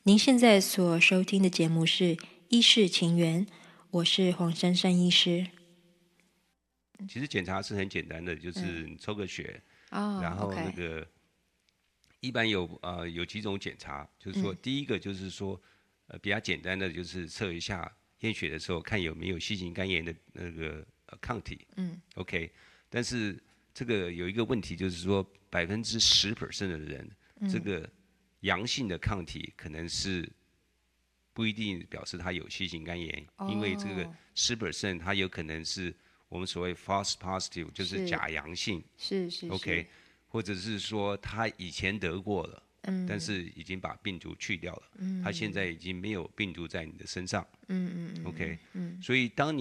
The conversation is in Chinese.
您现在所收听的节目是《医事情缘》，我是黄珊珊医师。 其实检查是很简单的，就是你抽个血，然后那 OK， 个一般有几种检查，就是说第一个就是说比较简单的就是测一下验血的时候看有没有新型肝炎的那个抗体，OK，但是这个有一个问题就是说10%的人，这个阳性的抗体可能是不一定表示他有新型肝炎，因为这个10%它有可能是我们所谓 false positive， 就是假阳性是 ，OK， 或者是说他以前得过了，但是已经把病毒去掉了，他现在已经没有病毒在你的身上，OK，所以当你